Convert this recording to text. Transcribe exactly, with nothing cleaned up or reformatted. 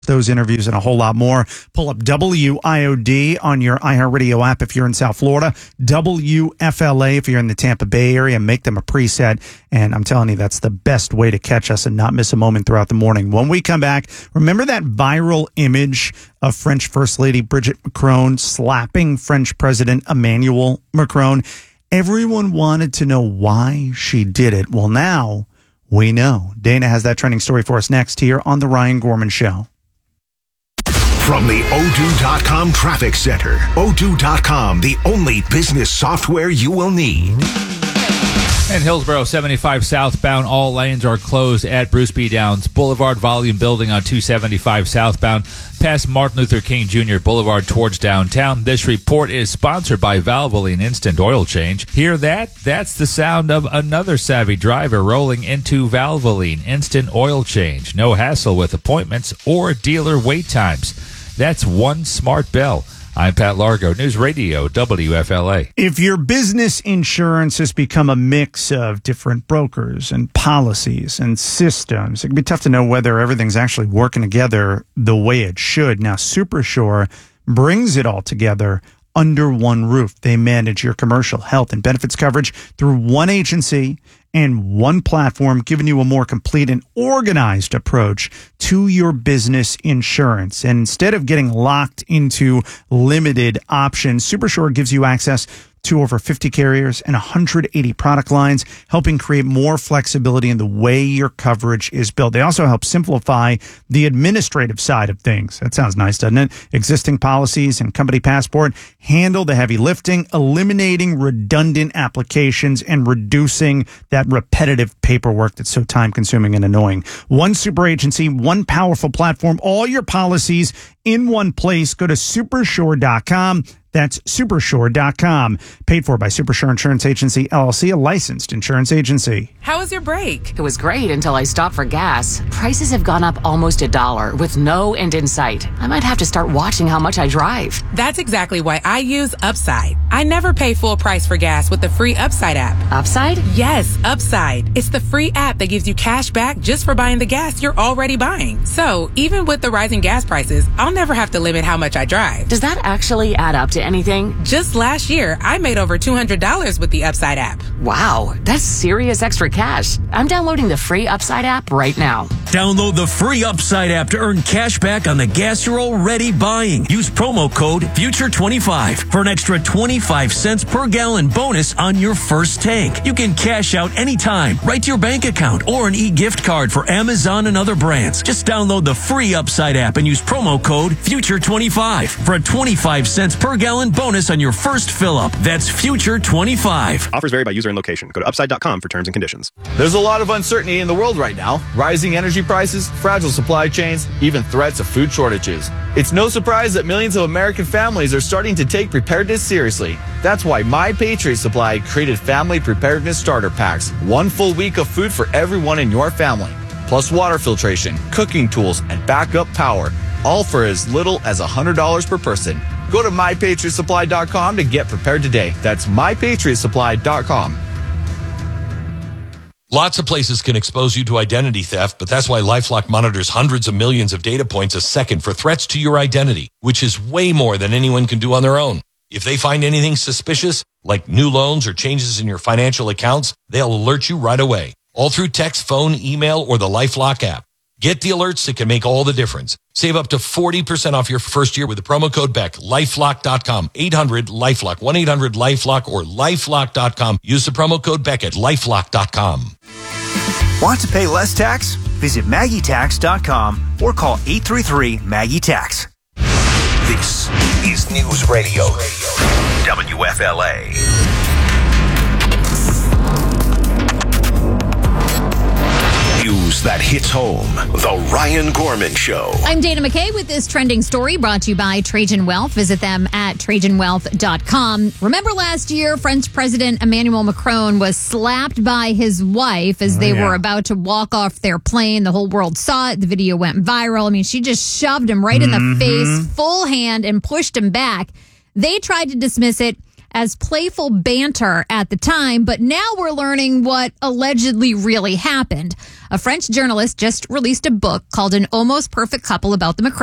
Those interviews and a whole lot more. Pull up W I O D on your iHeartRadio app if you're in South Florida, W F L A if you're in the Tampa Bay area. Make them a preset, and I'm telling you, that's the best way to catch us and not miss a moment throughout the morning. When we come back, remember that viral image of French First Lady Brigitte Macron slapping French President Emmanuel Macron? Everyone wanted to know why she did it. Well, now we know. Dana has that trending story for us next here on The Ryan Gorman Show. From the O two dot com Traffic Center, O two dot com, the only business software you will need. In Hillsborough, seventy-five southbound, all lanes are closed at Bruce B. Downs Boulevard. Volume building on two seventy-five southbound, past Martin Luther King Junior Boulevard towards downtown. This report is sponsored by Valvoline Instant Oil Change. Hear that? That's the sound of another savvy driver rolling into Valvoline Instant Oil Change. No hassle with appointments or dealer wait times. That's one smart bell. I'm Pat Largo, News Radio W F L A. If your business insurance has become a mix of different brokers and policies and systems, it can be tough to know whether everything's actually working together the way it should. Now, SuperSure brings it all together under one roof. They manage your commercial, health, and benefits coverage through one agency and one platform, giving you a more complete and organized approach to your business insurance. And instead of getting locked into limited options, SuperSure gives you access to over fifty carriers and one hundred eighty product lines, helping create more flexibility in the way your coverage is built. They also help simplify the administrative side of things. That sounds nice, doesn't it? Existing policies and company passport handle the heavy lifting, eliminating redundant applications and reducing that repetitive paperwork that's so time-consuming and annoying. One super agency, one powerful platform, all your policies in one place. Go to supersure dot com. That's supersure dot com. Paid for by Supersure Insurance Agency, L L C, a licensed insurance agency. How was your break? It was great until I stopped for gas. Prices have gone up almost a dollar with no end in sight. I might have to start watching how much I drive. That's exactly why I use Upside. I never pay full price for gas with the free Upside app. Upside? Yes, Upside. It's the free app that gives you cash back just for buying the gas you're already buying. So even with the rising gas prices, I'll never have to limit how much I drive. Does that actually add up to anything? Just last year, I made over two hundred dollars with the Upside app. Wow, that's serious extra cash. I'm downloading the free Upside app right now. Download the free Upside app to earn cash back on the gas you're already buying. Use promo code future twenty-five for an extra twenty-five cents per gallon bonus on your first tank. You can cash out anytime, right to your bank account, or an e-gift card for Amazon and other brands. Just download the free Upside app and use promo code future twenty-five for a twenty-five cents per gallon bonus on your first fill up. That's future twenty-five. Offers vary by user and location. Go to upside dot com for terms and conditions. There's a lot of uncertainty in the world right now. Rising energy prices, fragile supply chains, even threats of food shortages. It's no surprise that millions of American families are starting to take preparedness seriously. That's why My Patriot Supply created Family Preparedness Starter Packs. One full week of food for everyone in your family. Plus water filtration, cooking tools, and backup power. All for as little as one hundred dollars per person. Go to my patriot supply dot com to get prepared today. That's my patriot supply dot com. Lots of places can expose you to identity theft, but that's why LifeLock monitors hundreds of millions of data points a second for threats to your identity, which is way more than anyone can do on their own. If they find anything suspicious, like new loans or changes in your financial accounts, they'll alert you right away, all through text, phone, email, or the LifeLock app. Get the alerts that can make all the difference. Save up to forty percent off your first year with the promo code Beck. lifelock dot com. eight hundred LifeLock. one eight hundred LifeLock or lifelock dot com. Use the promo code Beck at lifelock dot com. Want to pay less tax? Visit Maggie Tax dot com or call eight three three Maggie Tax. This is News Radio W F L A. News that hits home. The Ryan Gorman Show. I'm Dana McKay with this trending story brought to you by Trajan Wealth. Visit them at trajan wealth dot com. Remember last year, French President Emmanuel Macron was slapped by his wife as they oh, yeah. were about to walk off their plane. The whole world saw it. The video went viral. I mean, she just shoved him right mm-hmm. in the face, full hand, and pushed him back. They tried to dismiss it as playful banter at the time, but now we're learning what allegedly really happened. A French journalist just released a book called An Almost Perfect Couple about the Macron